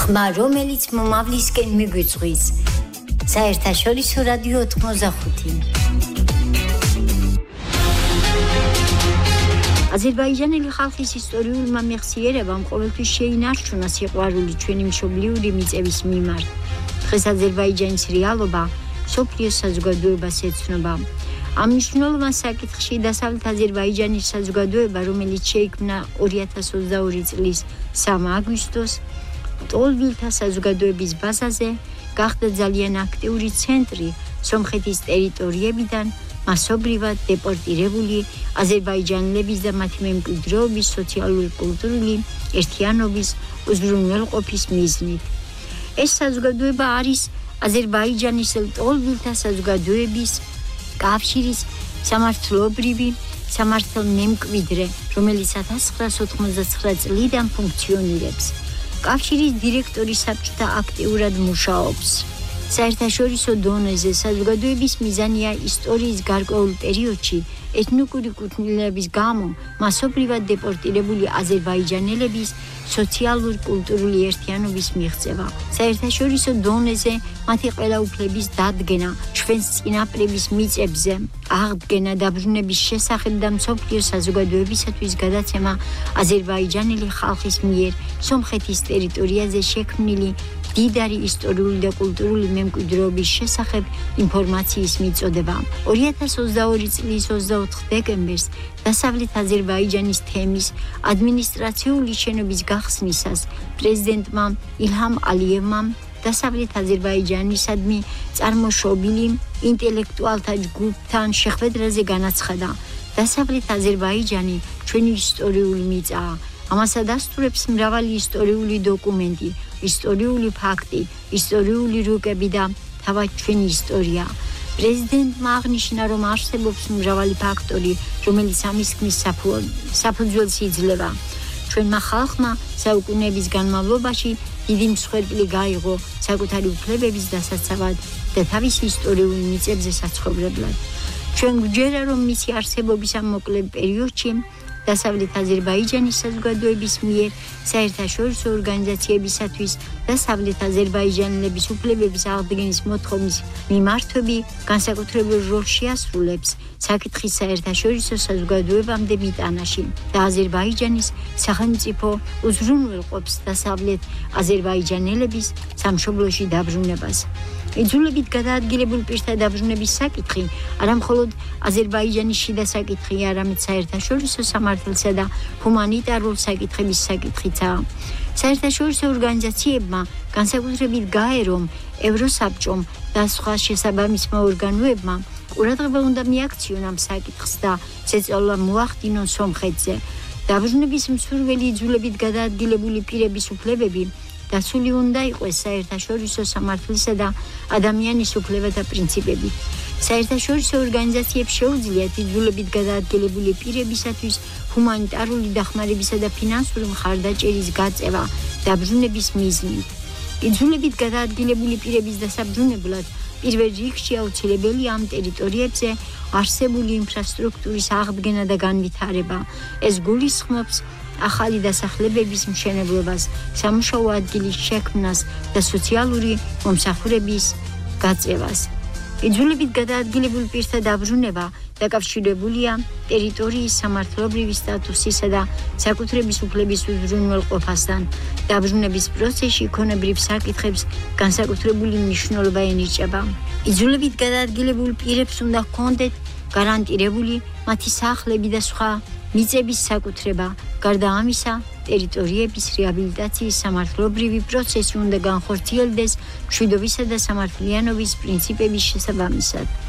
ხმა რომელიც მომავლისკენ მიგვიწვის საერთაშორისო რადიო 85 აზერბაიჯანელი ხალხის ისტორიულმა მეხსიერებამ ყოველთვის შეინარჩუნა სიყვარული ჩვენი მშობლიური მიწების მიმართ. დღეს აზერბაიჯანის რეალობა მსოფლიოს საზოგადოებას ეცნობა. ამ მნიშვნელოვან საკითხში დასავლეთ აზერბაიჯანის საზოგადოება, რომელიც შეიქმნა 2022 წლის 3 აგვისტოს ტოლვილთა საზოგადოების ბაზაზე, გახდა ძალიან აქტიური ცენტრი სომხეთის ტერიტორიებიდან მასობრივად დეპორტირებული აზერბაიჯანელების და მათი მემკვიდრეობის სოციალური კულტურული ერთიანობის უზრუნველყოფის მიზნით. ეს საზოგადოება არის აზერბაიჯანის ტოლვილთა საზოგადოების კავშირის სამართლებრივი სამართალმემკვიდრე, რომელიც 1989 წლიდან ფუნქციონირებს. კავშირის დირექტორი საბჭოთა აქტიურად მუშაობს. საერთაშორისო დონეზე საზოგადოების მიზანია ისტორიის გარკვეულ პერიოდში ეთნიკური კუთვნილების გამო მასობრივად დეპორტირებული აზერბაიჯანელების სოციალურ-კულტურული ერთიანობის მიღწევა. საერთაშორისო დონეზე მათი ყველა უფლების დადგენა, ჩვენს წინაპრების მიწებზე აღდგენა დაბრუნების შესახებ და მსოფლიოს საზოგადოებისათვის გადაცემა აზერბაიჯანელი ხალხის მიერ სომხეთის ტერიტორიაზე შექმნილი დიდარი ისტორიული და კულტურული მემკვიდრეობის შესახებ ინფორმაციის მიწოდება. 2022 წლის 24 დეკემბერს დასავლეთ აზერბაიჯანის თემის ადმინისტრაციული შენობის გახსნისას პრეზიდენტმა ილჰამ ალიევმა დასავლეთ აზერბაიჯანისადმი წარმოშობილი ინტელექტუალთა ჯგუფთან შეხვედრაზე განაცხადა: დასავლეთ აზერბაიჯანი ჩვენი ისტორიული მიწაა. ამას ადასტურებს მრავალი ისტორიული დოკუმენტი, ისტორიული ფაქტი, ისტორიული რუკები და თავად ჩვენი ისტორია. პრეზიდენტმა აღნიშნა, რომ არსებობს მრავალი ფაქტორი, რომელიც ამის ქმნის საფუძველს იძლევა. ჩვენმა ხალხმა საუკუნეების განმავლობაში დიდი მსხვერპლი გაიღო საკუთარი უფლებების დასაცავად და თავის ისტორიული მიწებზე საცხოვრებლად. ჩვენ გვჯერა, რომ მისი არსებობის ამ მოკლე პერიოდში დასავლეთ აზერბაიჯანის საზოგადოების მიერ საერთაშორისო ორგანიზაციებისათვის დასავლეთ აზერბაიჯანელების უფლებების აღდგენის მოთხოვნის მიმართვები განსაკუთრებულ როლს შეასრულებს საკითხის საერთაშორისო საზოგადოებამდე მიტანაში და აზერბაიჯანის სახელმწიფო უზრუნველყოფს დასავლეთ აზერბაიჯანელების სამშობლოში დაბრუნებას. იძულებით გადაადგილებულ პირთა დაბრუნების საკითხი არამხოლოდ აზერბაიჯანის შიდა საკითხი, არამედ საერთაშორისო სამართლისა და ჰუმანიტარული საკითხების საკითხიცაა. საერთაშორისო ორგანიზაციებმა განსაკუთრებით გაერომ, ევროსაბჭომ და სხვა შესაბამისმა ორგანოებმა ყურადღება უნდა მიაქციონ ამ საკითხს და ზეწოლა მოახდინონ სომხეთზე. დაბრუნების მსურველი იძულებით გადაადგილებული პირების უფლებები დაცული უნდა იყოს საერთაშორისო სამართლისა და ადამიანის უფლებათა პრინციპები. საერთაშორისო ორგანიზაციებს შეუძლიათ იძულებით გადაადგილებული პირებისათვის ჰუმანიტარული დახმარებისა და ფინანსური მხარდაჭერის გაწევა დაბრუნების მიზნით. იძულებით გადაადგილებული პირების დასაბრუნებლად პირველ რიგში აუცილებელია ამ ტერიტორიებზე არსებული ინფრასტრუქტურის აღდგენა და განვითარება. ეს გულისხმობს ახალი დასახლებების მშენებლობას, სამუშაო ადგილის შექმნას და სოციალური მომსახურების გაწევას. იძულებით გადაადგილებულ პირთა დაბრუნება დაკავშირებულია ტერიტორიის სამართლებრივი სტატუსისა და საკუთრების უფლების უზრუნველყოფასთან. დაბრუნების პროცესში ქონებრივ საკითხებს განსაკუთრებული მნიშვნელობა ენიჭება. იძულებით გადაადგილებულ პირებს უნდა ჰქონდეთ გარანტირებული მათი სახლები და სხვა მიწების საკუთრება. გარდა ამისა, ტერიტორიების რეაბილიტაციის სამართლებრივი პროცესი უნდა განხორციელდეს მშვიდობისა და სამართლიანობის პრინციპების შესაბამისად.